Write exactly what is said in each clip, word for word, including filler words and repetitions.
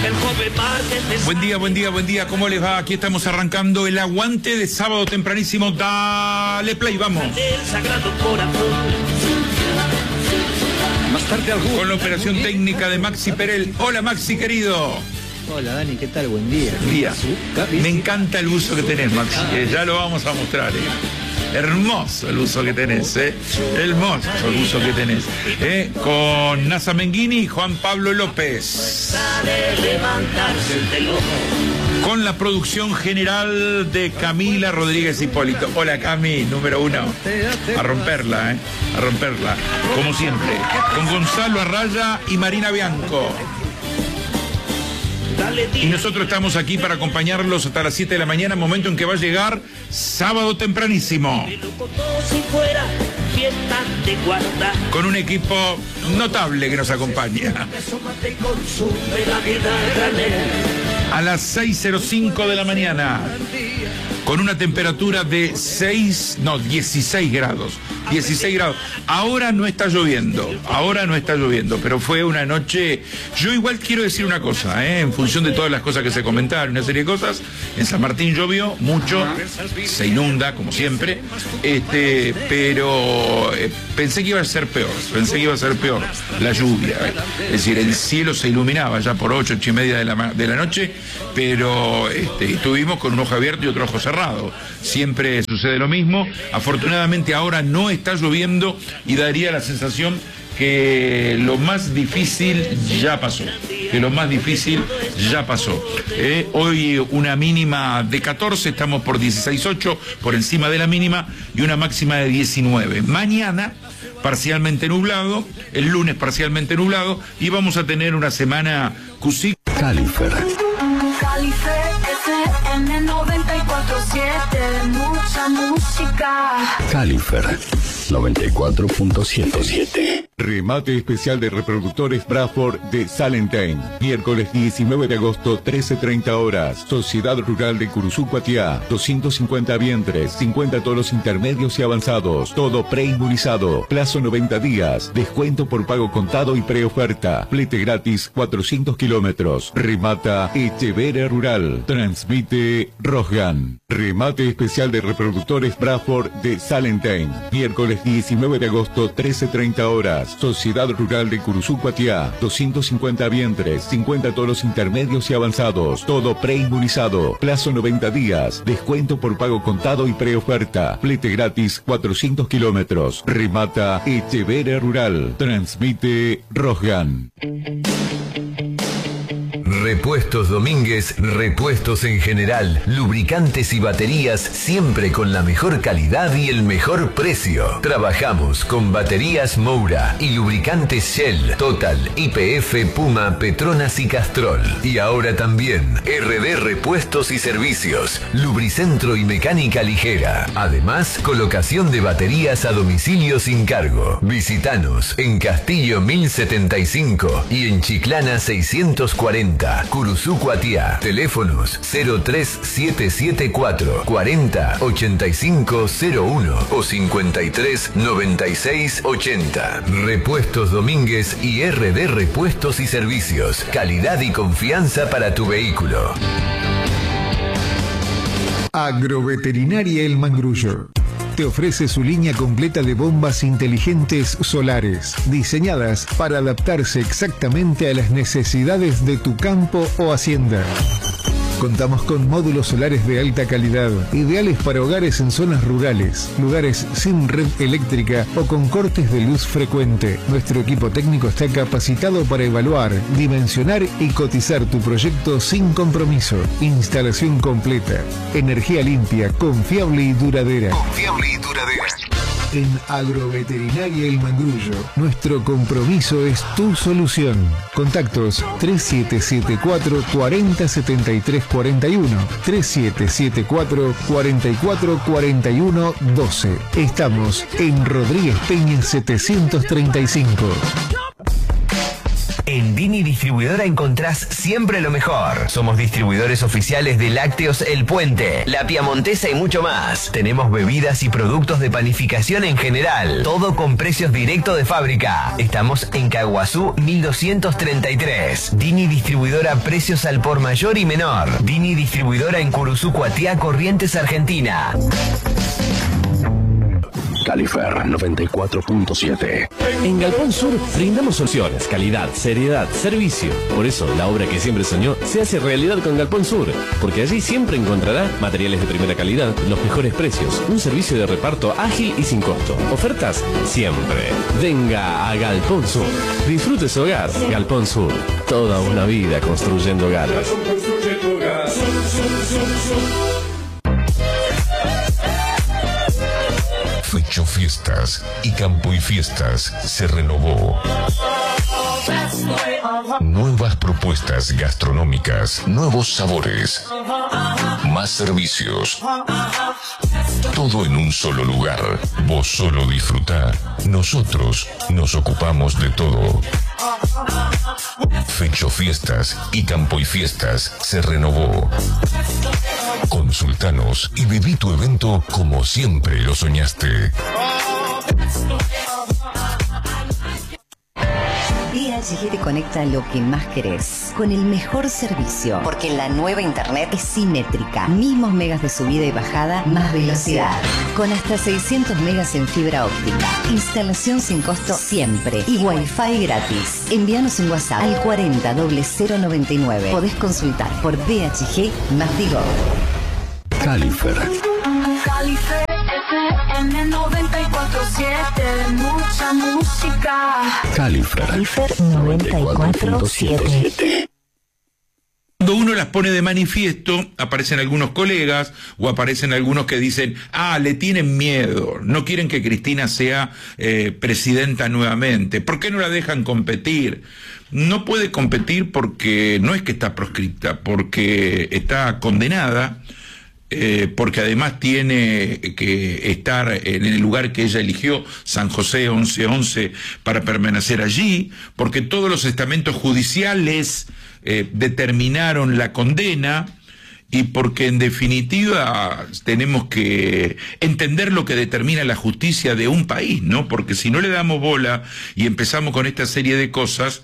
Buen día, buen día, buen día, ¿cómo les va? Aquí estamos arrancando el aguante de sábado tempranísimo. Dale play, vamos. Más tarde algún... Con la operación técnica de Maxi Perel. Hola Maxi, querido. Hola Dani, ¿qué tal? Buen día. Día. Me encanta el buzo que tenés, Maxi, eh, ya lo vamos a mostrar. Eh. Hermoso el buzo que tenés, eh. Hermoso el buzo que tenés. Eh. Con Nasa Menghini y Juan Pablo López. Con la producción general de Camila Rodríguez Hipólito. Hola Cami, número uno. A romperla, eh. A romperla. Como siempre. Con Gonzalo Arraya y Marina Bianco. Y nosotros estamos aquí para acompañarlos hasta las siete de la mañana, momento en que va a llegar sábado tempranísimo. Con un equipo notable que nos acompaña. A las seis cero cinco de la mañana, con una temperatura de seis, no, dieciséis grados. dieciséis grados. Ahora no está lloviendo, ahora no está lloviendo, pero fue una noche. Yo igual quiero decir una cosa, ¿eh? En función de todas las cosas que se comentaron, una serie de cosas. En San Martín llovió mucho, se inunda, como siempre, este, pero eh, pensé que iba a ser peor, pensé que iba a ser peor la lluvia. ¿eh? Es decir, el cielo se iluminaba ya por ocho, ocho y media de la, de la noche, pero este, estuvimos con un ojo abierto y otro ojo cerrado. Siempre sucede lo mismo. Afortunadamente ahora no está lloviendo y daría la sensación que lo más difícil ya pasó, que lo más difícil ya pasó. Eh, hoy una mínima de catorce, estamos por dieciséis punto ocho, por encima de la mínima, y una máxima de diecinueve. Mañana parcialmente nublado, el lunes parcialmente nublado, y vamos a tener una semana Cusic. Califer. Califer F M noventa y cuatro punto siete, mucha música. Califer noventa y cuatro punto siete. Remate especial de reproductores Bradford de Salentine. Miércoles diecinueve de agosto, trece treinta horas. Sociedad Rural de Curuzú, Cuatiá. doscientos cincuenta vientres, cincuenta toros intermedios y avanzados. Todo preinmunizado. Plazo noventa días. Descuento por pago contado y preoferta. Flete gratis cuatrocientos kilómetros. Remata Echevere Rural. Transmite Rosgan. Remate especial de reproductores Bradford de Salentine. Miércoles diecinueve de agosto, trece treinta horas. Sociedad Rural de Curuzú, Cuatiá. doscientos cincuenta vientres, cincuenta toros intermedios y avanzados. Todo preinmunizado. Plazo noventa días. Descuento por pago contado y preoferta. Flete gratis cuatrocientos kilómetros. Remata Echevere Rural. Transmite Rosgan. Repuestos Domínguez, repuestos en general, lubricantes y baterías, siempre con la mejor calidad y el mejor precio. Trabajamos con baterías Moura y lubricantes Shell, Total, Y P F, Puma, Petronas y Castrol. Y ahora también R D Repuestos y Servicios, Lubricentro y Mecánica Ligera. Además, colocación de baterías a domicilio sin cargo. Visítanos en Castillo mil setenta y cinco y en Chiclana seiscientos cuarenta. Curuzú, Cuatiá. Teléfonos cero tres siete siete cuatro cuarenta ochenta y cinco cero uno o cincuenta y tres noventa y seis ochenta. Repuestos Domínguez y R D Repuestos y Servicios. Calidad y confianza para tu vehículo. Agroveterinaria El Mangrullo te ofrece su línea completa de bombas inteligentes solares, diseñadas para adaptarse exactamente a las necesidades de tu campo o hacienda. Contamos con módulos solares de alta calidad, ideales para hogares en zonas rurales, lugares sin red eléctrica o con cortes de luz frecuente. Nuestro equipo técnico está capacitado para evaluar, dimensionar y cotizar tu proyecto sin compromiso. Instalación completa, energía limpia, confiable y duradera. Confiable y duradera. En Agroveterinaria El Mangrullo, nuestro compromiso es tu solución. Contactos tres siete siete cuatro cuarenta setenta y tres cuarenta y uno, tres siete siete cuatro cuarenta y cuatro cuarenta y uno doce. Estamos en Rodríguez Peña setecientos treinta y cinco. En Dini Distribuidora encontrás siempre lo mejor. Somos distribuidores oficiales de Lácteos El Puente, La Piamontesa y mucho más. Tenemos bebidas y productos de panificación en general. Todo con precios directos de fábrica. Estamos en Caguazú mil doscientos treinta y tres. Dini Distribuidora, precios al por mayor y menor. Dini Distribuidora en Curuzú, Cuatiá, Corrientes, Argentina. Califer noventa y cuatro punto siete. En Galpón Sur brindamos soluciones, calidad, seriedad, servicio. Por eso la obra que siempre soñó se hace realidad con Galpón Sur, porque allí siempre encontrará materiales de primera calidad, los mejores precios, un servicio de reparto ágil y sin costo. Ofertas siempre. Venga a Galpón Sur. Disfrute su hogar. Galpón Sur. Toda una vida construyendo hogares. Fecho Fiestas y Campo y Fiestas se renovó. Nuevas propuestas gastronómicas, nuevos sabores, más servicios. Todo en un solo lugar. Vos solo disfrutá. Nosotros nos ocupamos de todo. Fecho Fiestas y Campo y Fiestas se renovó. Consultanos y viví tu evento como siempre lo soñaste. D H G te conecta lo que más querés, con el mejor servicio, porque la nueva internet es simétrica. Mismos megas de subida y bajada, más velocidad. Con hasta seiscientos megas en fibra óptica. Instalación sin costo siempre. Y Wi-Fi gratis. Envíanos un WhatsApp al cuarenta cero noventa y nueve. Podés consultar por D H G más Digo. Califer. Calife F M noventa y cuatro siete, mucha música. Califer. Califer noventa y cuatro punto siete. Cuando uno las pone de manifiesto, aparecen algunos colegas o aparecen algunos que dicen, ah, le tienen miedo, no quieren que Cristina sea eh, presidenta nuevamente, ¿por qué no la dejan competir? No puede competir porque no es que está proscripta, porque está condenada. Eh, porque además tiene que estar en el lugar que ella eligió, San José once once, para permanecer allí, porque todos los estamentos judiciales eh, determinaron la condena, y porque en definitiva tenemos que entender lo que determina la justicia de un país, ¿no? Porque si no le damos bola y empezamos con esta serie de cosas,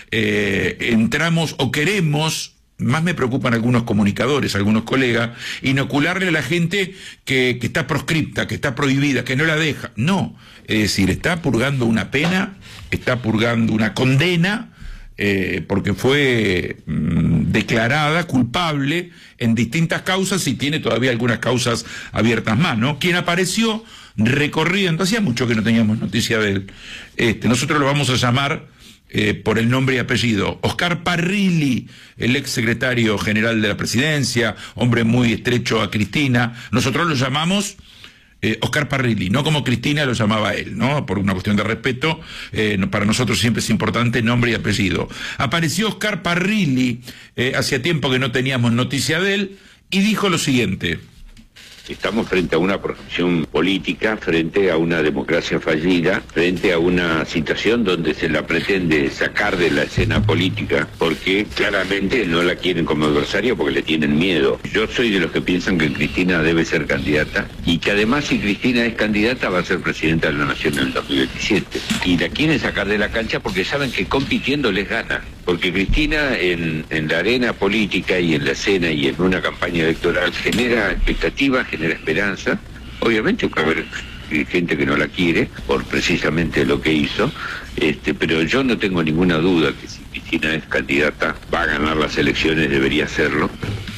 eh, entramos o queremos... Más me preocupan algunos comunicadores, algunos colegas, inocularle a la gente que, que está proscripta, que está prohibida, que no la deja. No, es decir, está purgando una pena, está purgando una condena, eh, porque fue mmm, declarada culpable en distintas causas y tiene todavía algunas causas abiertas más, ¿no? Quien apareció recorriendo, hacía mucho que no teníamos noticia de él, este, nosotros lo vamos a llamar... Eh, por el nombre y apellido, Oscar Parrilli, el ex secretario general de la presidencia, hombre muy estrecho a Cristina. Nosotros lo llamamos eh, Oscar Parrilli, no como Cristina lo llamaba él, ¿no? Por una cuestión de respeto, eh, para nosotros siempre es importante nombre y apellido. Apareció Oscar Parrilli, eh, hacía tiempo que no teníamos noticia de él, y dijo lo siguiente. Estamos frente a una corrupción política, frente a una democracia fallida, frente a una situación donde se la pretende sacar de la escena política, porque claramente no la quieren como adversaria porque le tienen miedo. Yo soy de los que piensan que Cristina debe ser candidata, y que además si Cristina es candidata va a ser presidenta de la Nación en el dos mil veintisiete. Y la quieren sacar de la cancha porque saben que compitiendo les gana. Porque Cristina en, en la arena política y en la escena y en una campaña electoral genera expectativas, genera esperanza. Obviamente puede haber gente que no la quiere por precisamente lo que hizo, este, pero yo no tengo ninguna duda que si Cristina es candidata va a ganar las elecciones, debería hacerlo.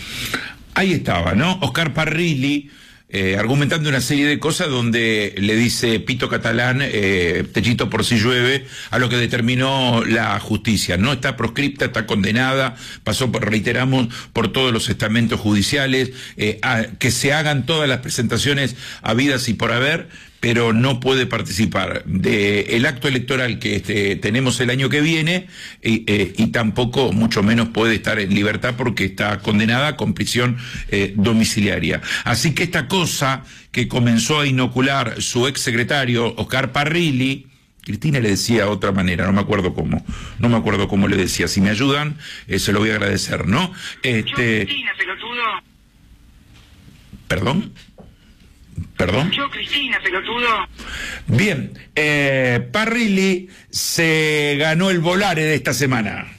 Ahí estaba, ¿no? Oscar Parrilli, eh, argumentando una serie de cosas donde le dice Pito Catalán, eh, techito por si llueve, a lo que determinó la justicia. No está proscripta, está condenada, pasó por, reiteramos, por todos los estamentos judiciales, eh, a, que se hagan todas las presentaciones habidas y por haber, pero no puede participar del acto electoral que este, tenemos el año que viene, y, eh, y tampoco, mucho menos, puede estar en libertad porque está condenada con prisión eh, domiciliaria. Así que esta cosa que comenzó a inocular su exsecretario Oscar Parrilli, Cristina le decía de otra manera, no me acuerdo cómo, no me acuerdo cómo le decía. Si me ayudan, eh, se lo voy a agradecer, ¿no? Este... Yo, Cristina, pelotudo. ¿Perdón? ¿Perdón? Yo, Cristina, pelotudo. Bien, eh, Parrilli se ganó el Volare de esta semana.